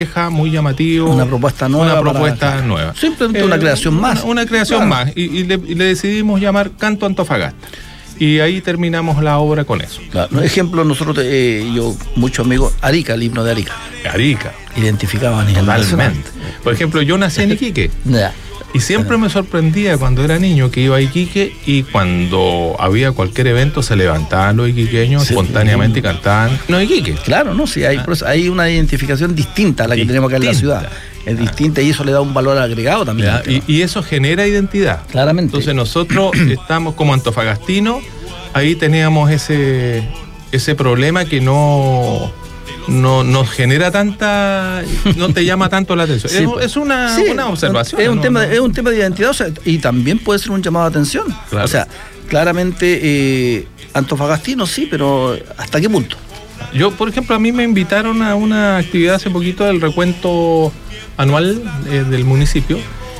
muy llamativo. Una propuesta nueva. Simplemente una creación más. Una creación más. Y le decidimos llamar Canto Antofagasta. Y ahí terminamos la obra con eso. Claro. Ejemplo, nosotros, yo, muchos amigos, Arica, el himno de Arica. Identificaban a nivel nacional. Por ejemplo, yo nací en Iquique. Ya. Y siempre me sorprendía cuando era niño que iba a Iquique y cuando había cualquier evento se levantaban los iquiqueños espontáneamente y cantaban no Iquique. Claro, no, sí, hay una identificación distinta a la que tenemos acá en la ciudad. Es distinta y eso le da un valor agregado también. Y eso genera identidad. Claramente. Entonces nosotros estamos como antofagastinos, ahí teníamos ese problema que no nos genera tanta, no te llama tanto la atención. Sí, es una observación. Es un tema de identidad, o sea, y también puede ser un llamado de atención. Claro. O sea, claramente antofagastino sí, pero ¿hasta qué punto? Yo, por ejemplo, a mí me invitaron a una actividad hace poquito del recuento anual del municipio.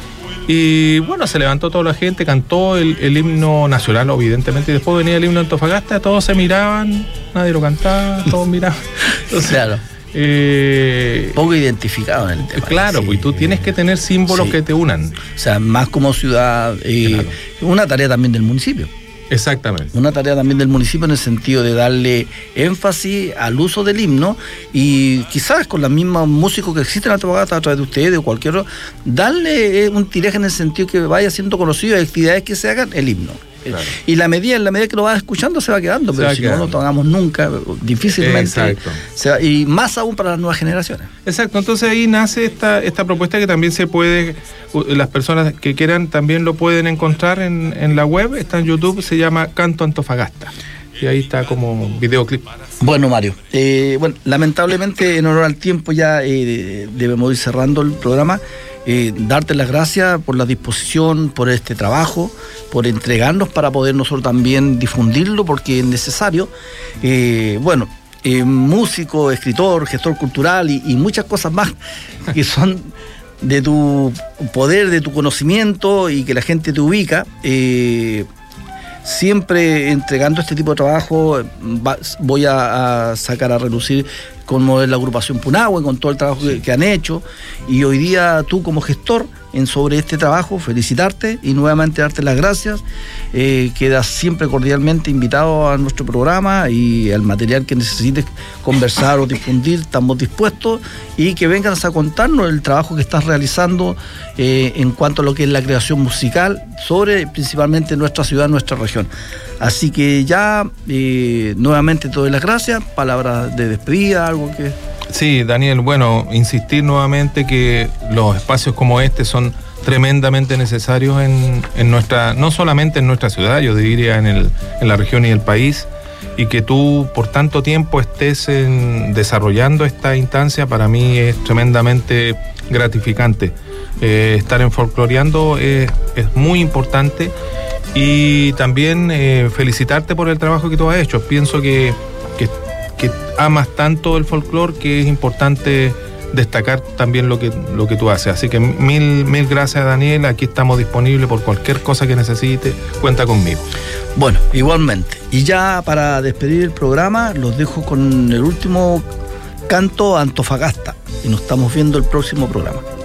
Y bueno, se levantó toda la gente, cantó el himno nacional, evidentemente, y después venía el himno de Antofagasta, todos se miraban, nadie lo cantaba, todos miraban. Entonces, claro. Poco identificado en el tema. Claro, pues tú tienes que tener símbolos que te unan. O sea, más como ciudad, una tarea también del municipio. Exactamente. Una tarea también del municipio en el sentido de darle énfasis al uso del himno y quizás con los mismos músicos que existen en Antofagasta a través de ustedes o cualquier otro, darle un tiraje en el sentido que vaya siendo conocido de actividades que se hagan el himno. Claro. Y en la medida que lo vas escuchando se va quedando, pero si no lo tocamos nunca, difícilmente se va, y más aún para las nuevas generaciones. Exacto, entonces ahí nace esta propuesta que también se puede, las personas que quieran también lo pueden encontrar en la web, está en YouTube, se llama Canto Antofagasta. Y ahí está como videoclip. Bueno, Mario, lamentablemente en honor al tiempo ya debemos ir cerrando el programa. Darte las gracias por la disposición, por este trabajo, por entregarnos para poder nosotros también difundirlo, porque es necesario. Músico, escritor, gestor cultural y muchas cosas más que son de tu poder, de tu conocimiento y que la gente te ubica. Siempre entregando este tipo de trabajo voy a sacar a relucir como es la agrupación Punahue, con todo el trabajo que han hecho, y hoy día tú como gestor sobre este trabajo, felicitarte y nuevamente darte las gracias. Quedas siempre cordialmente invitado a nuestro programa y al material que necesites conversar o difundir, estamos dispuestos, y que vengas a contarnos el trabajo que estás realizando en cuanto a lo que es la creación musical sobre principalmente nuestra ciudad, nuestra región. Así que ya nuevamente te doy las gracias, palabras de despedida, algo que... Sí, Daniel, insistir nuevamente que los espacios como este son tremendamente necesarios en nuestra, no solamente en nuestra ciudad, yo diría en la región y el país, y que tú por tanto tiempo estés desarrollando esta instancia, para mí es tremendamente gratificante. Estar en Folcloreando es muy importante, y también felicitarte por el trabajo que tú has hecho. Pienso que amas tanto el folclore que es importante destacar también lo que tú haces. Así que mil gracias, Daniel. Aquí estamos disponibles por cualquier cosa que necesites. Cuenta conmigo. Bueno, igualmente. Y ya para despedir el programa, los dejo con el último canto Antofagasta. Y nos estamos viendo el próximo programa.